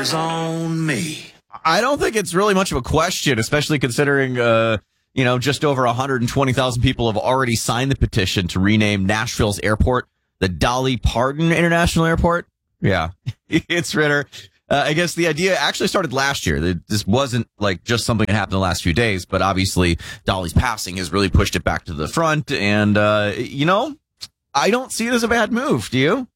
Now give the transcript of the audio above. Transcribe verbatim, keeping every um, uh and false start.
On me. I don't think it's really much of a question, especially considering, uh, you know, just over one hundred twenty thousand people have already signed the petition to rename Nashville's airport the Dolly Parton International Airport. Yeah, it's Ritter. Uh, I guess the idea actually started last year. This wasn't like just something that happened the last few days, but obviously Dolly's passing has really pushed it back to the front. And, uh, you know, I don't see it as a bad move. Do you?